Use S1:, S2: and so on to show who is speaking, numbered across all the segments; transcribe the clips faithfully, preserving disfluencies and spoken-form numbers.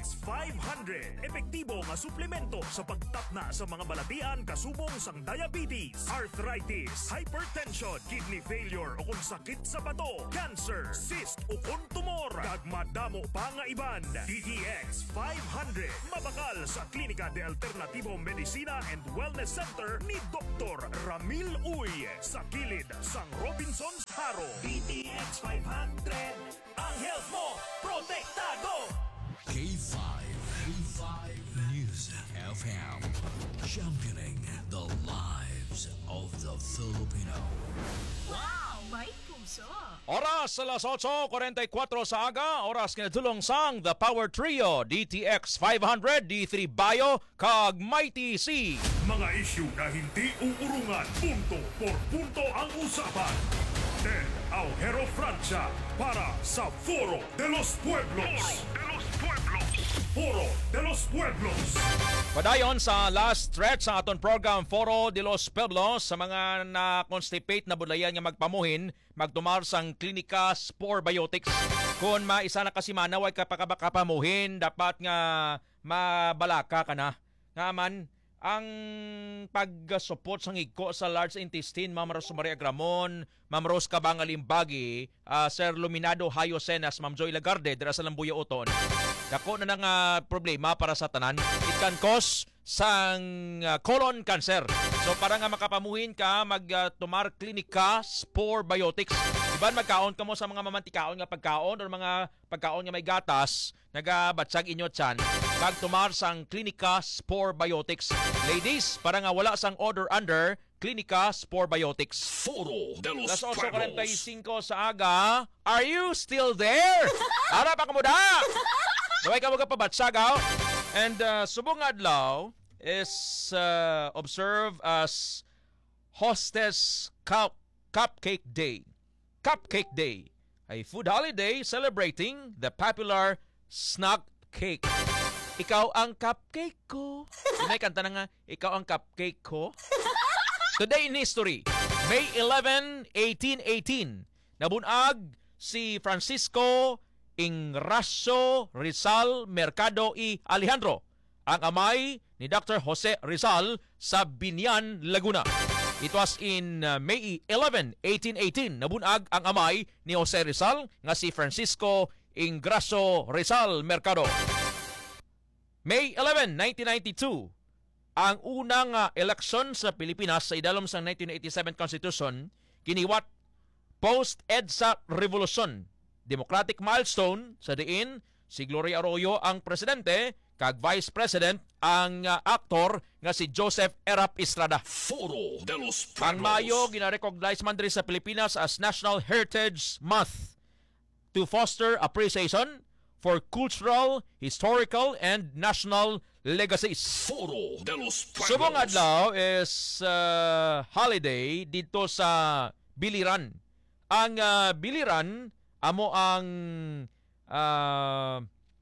S1: X five hundred. Epektibo nga suplemento sa pagtapna sa mga balatian kasubong sang diabetes, arthritis, hypertension, kidney failure o kung sakit sa bato, cancer, cyst o kung tumor. Kag madamo pa nga iban. D T X five hundred. Mabakal sa Klinika de Alternativo Medicina and Wellness Center ni Doktor Ramil Uy sa kilid sang Robinson's Haro. D T X five hundred. Ang health mo, protektado!
S2: K five. K five News F M. Championing the lives of the Filipino.
S3: Wow! May puso!
S4: Oras alas otso forty-four sa aga, oras kinatulong sang The Power Trio, D T X five hundred, D three Bio, kag Mighty C.
S1: Mga isyu na hindi uurungan, punto por punto ang usapan. Ted Aujero Francia para sa Foro de los Pueblos. Foro de los Pueblos. Foro de los Pueblos.
S4: Padayon sa last stretch sa aton program Foro de los Pueblos, sa mga na-constipate na budlayan nga magpamuhin, magtumar sang Klinika Spore Biotics. Kung maisa na kasi manaway kapakapamuhin, dapat nga mabalaka ka na. Nga man, ang pag-support sa ngigko sa large intestine, Ma'am Rosa Maria Gramon, Ma'am Rose Kabangalimbagi, uh, Sir Luminado Hayo Senas, Ma'am Joy Lagarde, dira sa Lambuya Uton. Dako na ng uh, problema para sa tanan. It can cause sang uh, colon cancer. So para nga makapamuhin ka, mag-tumar uh, Klinika Spore Biotics. Iban magkaon ka mo sa mga mamantikaon nga pagkaon o mga pagkaon nga may gatas, nagabatsag inyo tiyan. Pagtumar sang Klinika Spore Biotics. Ladies, para nga wala sang order under Klinika Spore Biotics.
S2: Foro de los
S4: Las eight
S2: Pueblos.
S4: forty-five sa aga. Are you still there? Ara pa kamuda. Daway ka mo ka pabatsagaw. And uh, subong adlaw is uh, observed as Hostess Cup Cupcake Day. Cupcake Day, a food holiday celebrating the popular snack cake. Ikaw ang cupcake ko. May kanta na nga, ikaw ang cupcake ko. Today in history, May eleventh, eighteen eighteen, nabunag si Francisco Ingracio Rizal Mercado y Alejandro, ang amay ni Doctor Jose Rizal sa Binyan, Laguna. It was in uh, May eleventh, eighteen eighteen, nabunag ang amay ni Jose Rizal nga si Francisco Ingracio Rizal Mercado. May eleventh, nineteen ninety-two, ang unang uh, eleksyon sa Pilipinas sa idalom sa nineteen eighty-seven Constitution, kiniwat post-EDSA Revolution. Democratic milestone sa diin si Gloria Arroyo ang presidente, kag vice president ang uh, aktor nga si Joseph Erap Estrada.
S2: Foro de los Pueblos.
S4: Ang Mayo gina-recognize man diri sa Pilipinas as National Heritage Month to foster appreciation for cultural, historical, and national legacies.
S2: Foro de los Pueblos.
S4: Subong adlaw is uh, holiday dito sa Biliran. Ang uh, Biliran amo ang uh,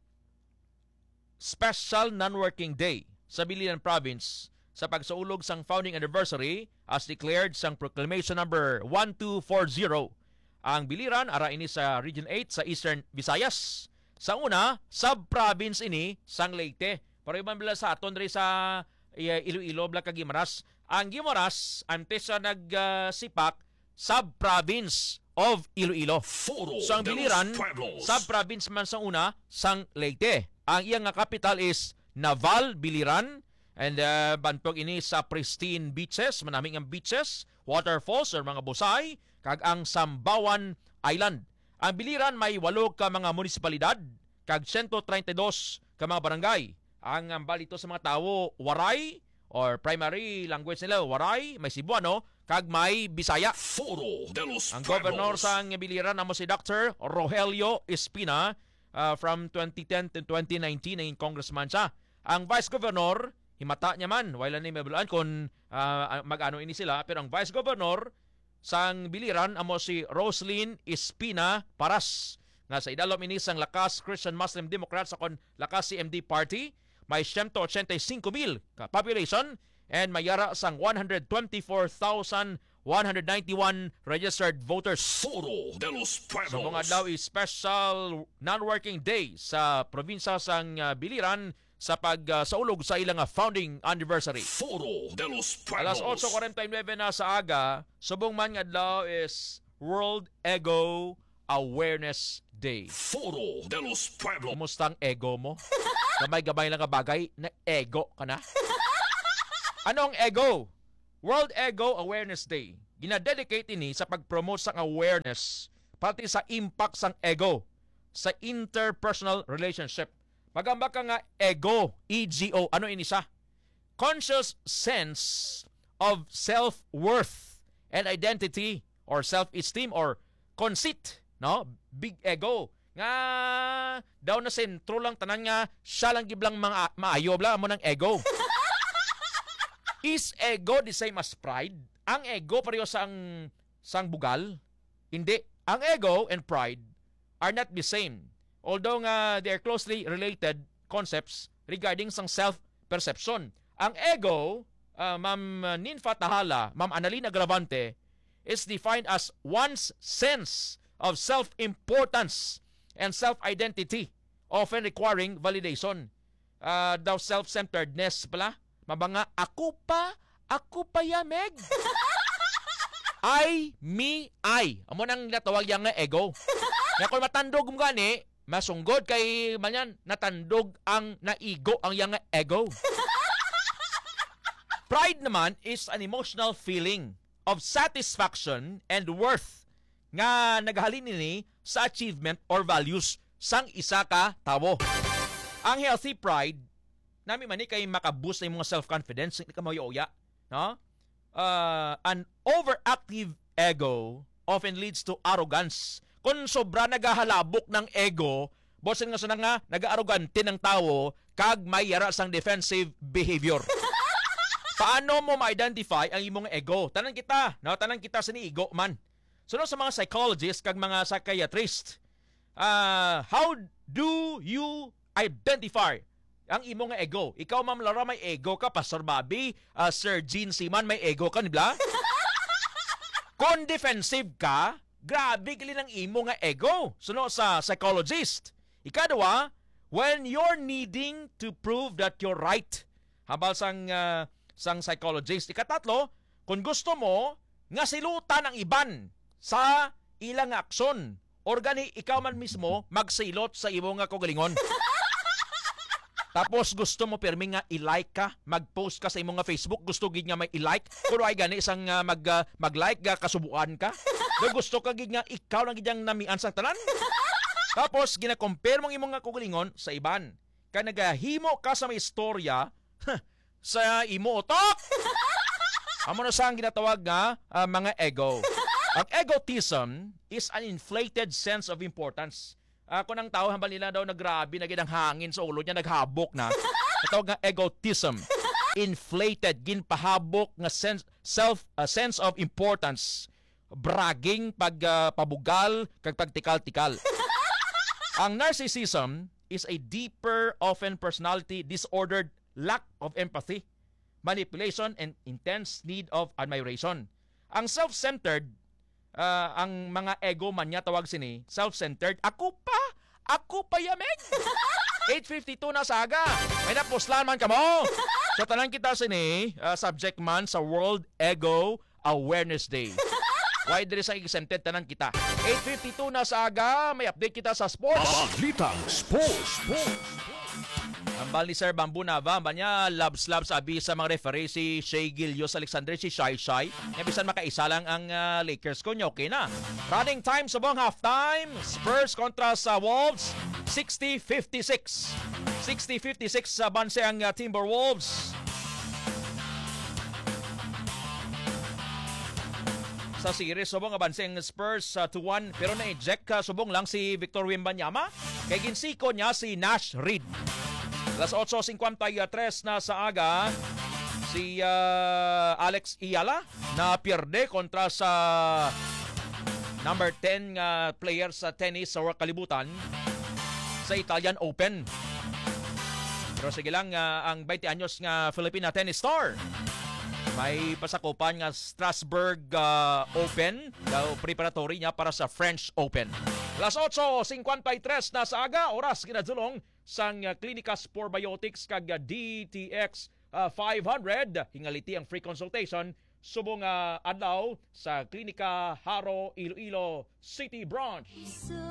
S4: special non-working day sa Biliran Province sa pagsaulog sang founding anniversary as declared sang Proclamation number twelve forty. Ang Biliran ara ini sa Region eight sa Eastern Visayas. Sa una, sub-province ini sang Leyte. Pero ibang bila sa aton rin sa uh, Iloilo, bla kag Guimaras. Ang Guimaras, antes sa nagsipak, uh, sub-province of Iloilo.
S2: Foro
S4: so ang
S2: de
S4: Biliran,
S2: los Pueblos.
S4: sub-province man sa una, sang Leyte. Ang iyang nga capital is Naval, Biliran. And uh, bantog ini sa pristine beaches, manaming ang beaches, waterfalls or mga busay, kag ang Sambawan Island. Ang Biliran may walo ka mga munisipalidad, kag one hundred thirty-two ka mga barangay. Ang ambal ito sa mga tawo, Waray, or primary language nila, Waray, may Cebuano, kag may Bisaya.
S2: Foro de los
S4: Ang
S2: Pueblos.
S4: governor sa Biliran amo si Doctor Rogelio Espina, uh, from twenty ten to twenty nineteen, naging congressman siya. Ang vice governor, himata niya man, wala na yung mabulaan kung uh, mag-ano ini sila, pero ang vice governor sang Biliran amo si Roslyn Espina Paras, nga sa idalom ini sang Lakas Christian Muslim Democrats sa kon Lakas C M D Party, may one hundred eighty-five mil ka population and mayara sang one hundred twenty-four thousand one hundred ninety-one registered voters.
S2: Foro de los
S4: So
S2: Pueblos.
S4: mga adlaw is special non-working day sa probinsya sang uh, Biliran sa pag uh, saulog sa ilang uh, founding anniversary.
S2: Foro de los Pueblos.
S4: Alas eight forty-nine na sa aga, subong man nga adlaw is World Ego Awareness Day.
S2: Foro de los Pueblos.
S4: Kumusta ang ego mo? Gamay-gamay lang nga bagay na ego ka na. Anong ego? World Ego Awareness Day. Ginadedicate ini sa pag-promote sang awareness pati sa impact sang ego sa interpersonal relationship. Magamba ka nga ego, E G O, ano ini siya? Conscious sense of self-worth and identity or self-esteem or conceit, no? Big ego. Nga daw na sentro lang tanan nga siya lang giblang mga maayo bla mo ng ego. Is ego the same as pride? Ang ego pareho sang sang bugal? Hindi. Ang ego and pride are not the same. Although nga they are closely related concepts regarding sang self-perception. Ang ego, uh, Ma'am Ninfa Tahala, Ma'am Annalena Gravante, is defined as one's sense of self-importance and self-identity, often requiring validation. Uh, daw self-centeredness pala. Mabanga, ako pa, ako pa yameg. I, me, I. Amo nang natawag yang nga ego. Nga kung matandog mo gani, masunggod kay manyan, natandog ang naigo ang yang nga ego. Pride naman is an emotional feeling of satisfaction and worth nga naghalin nini sa achievement or values sang isa ka tawo. Ang healthy pride nami man ni kay makaboost na yung mga self-confidence, hindi ka mauyuya, no? Uh, an overactive ego often leads to arrogance. Kung sobra nagahalabok ng ego, bosin nga sa nga nag-arrogante ng tao kag may yara sang defensive behavior. Paano mo ma-identify ang imong ego? Tanan kita, no? Tanan kita sa ni ego man. So no, sa mga psychologists kag mga psychiatrist, uh, how do you identify ang imo nga ego? Ikaw, Ma'am Laura, may ego ka. Pastor Bobby, uh, Sir Gene Siman, may ego ka, nibla? Kung defensive ka, grabe gali ng imo nga ego. Suno sa psychologist. Ikadawa, when you're needing to prove that you're right. Habal sang, uh, sang psychologist. Ikatatlo, kung gusto mo, nga silutan ang iban sa ilang aksyon. Or gani, ikaw man mismo, magsilot sa imo nga kagalingon. Tapos gusto mo pirmi nga i-like ka, mag-post ka sa imong nga Facebook, gusto gid nga may i-like, pero ay gani isang uh, mag uh, mag-like ga kasubuan ka. Do gusto ka gid nga ikaw lang gid ang namian sang tanan. Tapos gina-compare mong imong nga kugalingon sa iban. Kay nagahimo ka sa may istorya huh, sa imo utok. Amo na sang ginatawag nga uh, mga ego. Ang egotism is an inflated sense of importance. Ako uh, ng tao, hambal nila daw nagrabi na ginang hangin sa ulo niya, naghabok na. Ito nga egotism. Inflated, ginpahabok nga sense, self, uh, sense of importance. Bragging, pag, uh, pabugal, kag pagtikal-tikal. Ang narcissism is a deeper, often personality disordered lack of empathy, manipulation, and intense need of admiration. Ang self-centered, Uh, ang mga ego man niya tawag sini, self-centered. Ako pa! Ako pa yameg! eight fifty-two na sa aga. May napuslan man ka mo. So tanan kita sini, uh, subject man sa World Ego Awareness Day. Why there is a exempted tanan kita. eight fifty-two na sa aga. May update kita sa sports.
S2: Balitang Sports. Sports.
S4: Ang bal ni Sir Bambu Nava, ba niya labs-labs abi sa mga referee si Shea Gilios Alexander, si Shai Shai. Nga bisan makaisa lang ang uh, Lakers ko niya, okay na. Running time sa buong halftime, Spurs kontra sa Wolves, sixty fifty-six. sixty fifty-six sa banse ang uh, Timberwolves. Sa series, subong abanseng Spurs sa uh, two one, pero na-eject uh, subong lang si Victor Wembanyama. Kay ginsiko niya si Nash Reed. Alas eight fifty-three na sa aga, si uh, Alex Iyala na pierde kontra sa number ten nga uh, player sa tennis sa kalibutan sa Italian Open. Pero sige lang, uh, ang twenty anyos nga Filipina tennis star May pasakupan nga Strasbourg uh, Open, daw preparatory niya para sa French Open. Las eight fifty-three na sa aga, oras ginadulong sang uh, Clinicas for Biotics kag uh, D T X uh, five hundred. Hingaliti ang free consultation subong uh, adlaw sa Klinika Haro Iloilo City Branch.